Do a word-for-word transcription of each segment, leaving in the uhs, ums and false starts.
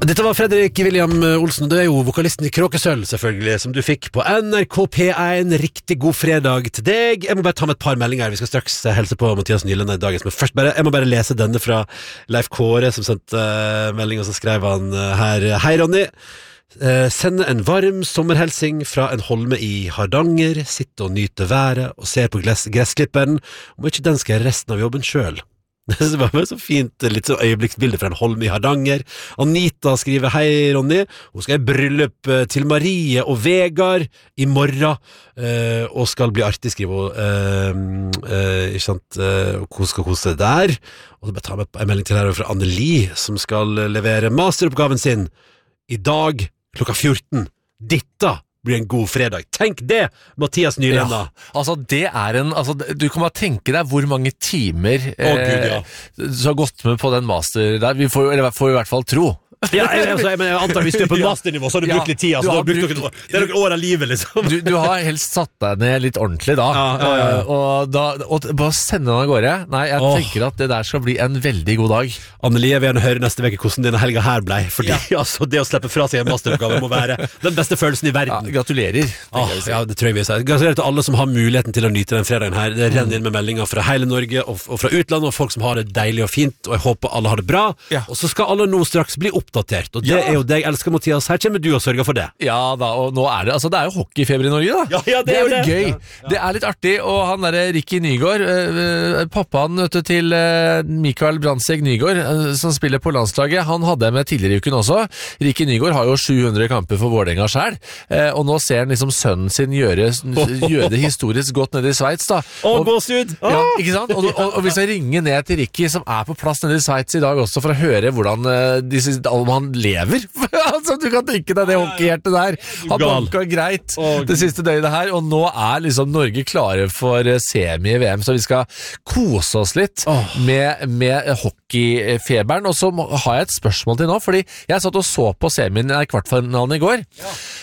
Dette var Fredrik William Olsen, du er jo vokalisten i Kråkesølv, selvfølgelig, som du fikk på N R K P én. Riktig god fredag til deg. Jeg må bare ta med et par meldinger. Vi skal straks helse på Mathias Nyland i dagens, men først bare, jeg må bare lese denne fra Leif Kåre, som sendte uh, melding, og så skrev han uh, her. Hei, Ronny. Uh, sende en varm sommerhelsing fra en holme i Hardanger. Sitte og nyte været og ser på gressklipperen. Om ikke den skal gjøre resten av jobben selv. Det var så fint, litt så øyeblikksbilde fra en holm i Hardanger. Anita skriver: hei Ronny, hun skal i bryllup til Marie og Vegard i morgen, uh, og skal bli artig, skriver hun. uh, uh, Ikke sant, uh, hun skal kose der. Og så bare ta med en melding til her fra Anneli, som skal levere masteroppgaven sin i dag klokka fjorten. Dette blir en god fredag. Tenk det, Mathias Nyland. Ja, altså det er en altså, du kan bare tenke deg hvor mange timer Å, Gud, ja. eh, så har gått med på den master der. Vi får, eller får i hvert fall tro. Ja, jeg, altså, jeg, jeg antar hvis du er på masternivå, så har du Ja, brukt litt tid. Altså, du du har har brukt brukt- noen, det er noen år av livet, liksom. Du, du har helst satt deg ned litt ordentlig da. Ja, ja, ja. Eh, Og, da og bare sende den av gårde. Nei, jeg Åh. tenker at det der skal bli en veldig god dag. Anneli, jeg vil gjerne høre neste veke hvordan denne helga her ble. Fordi altså, det å slippe fra seg en masteroppgave må være den beste følelsen i Ja, verden. gratulerer. Ah, ja, det tror jeg vi sier. Gratulerer til alle som har muligheten til å nyte den fredagen her. Det renner inn med meldinger fra hele Norge og, og fra utlandet, og folk som har det deilig og fint, og jeg håper alle har det bra. Ja. Og så skal alle nå straks bli oppdatert, og det Ja. er jo det jeg elsker, Mathias. Her kommer du og sørger for det. Ja da, og nå er det altså det er jo hockeyfeber i Norge da. Ja, ja, det er jo litt det. gøy. Ja, ja. Det er litt artig, og han derre Ricky Nygaard, øh, pappaen vet du, til øh, Mikael Brandtzæg Nygaard, øh, som spiller på landslaget, han hadde jeg med tidligere i uken også. Ricky Nygaard har jo sju hundre kamper for Vålerenga selv, øh, og nå ser han liksom sønnen sin gjøre, gjøre det historisk godt nede i Sveits da. Å, Og- gåsehud! Ja, ikke sant? Og, og, og hvis jeg ringer ned til Ricky, som er på plass nede i Sveits i dag også, for å høre hvordan uh, disse, om han lever. Altså, du kan tenke deg det hockeyhjertet der. Han Gal. banka greit Å, det siste døgnet her, og nå er liksom Norge klare for eh, semi i V M, så vi skal kose oss litt Åh. med, med hockeyfeberen. Og så må- har jeg et spørsmål til nå, fordi jeg satt og så på semien i kvartfinalen i går.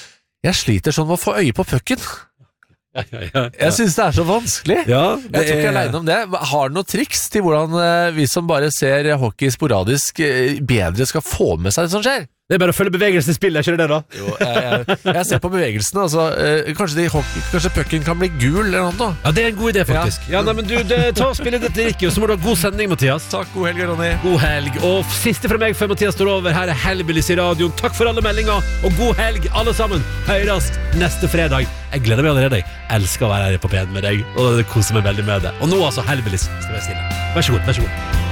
Jeg sliter sånn med å få øye på pucken. Ja, ja, ja. Jeg synes det er så vanskelig. Ja, Jeg tror ikke jeg er alene om det. Har du noen triks til hvordan eh, vi som bare ser hockey sporadisk eh, bedre skal få med seg det som skjer? Det er bare å følge bevegelsen i spillet, ikke det da? Jo, jeg, jeg, jeg ser på bevegelsen, altså, eh, kanskje, de hockey, kanskje pucken kan bli gul eller noe da? Ja, det er en god idé, faktisk. Ja, nei, men du, det, ta og spille dette, Ricky, og så må du ha god sending, Mathias. Takk, god helg, Ronny. God helg, og siste fra meg før Mathias står over. Her er Hellbillies i radioen. Takk for alle meldinger, og god helg alle sammen. Høyres neste fredag. Jeg gleder meg allerede. Jeg elsker å være her på P en med deg, og det koser meg veldig med det. Og nå altså Hellbillies, skal jeg si det. Vær så god, vær så god.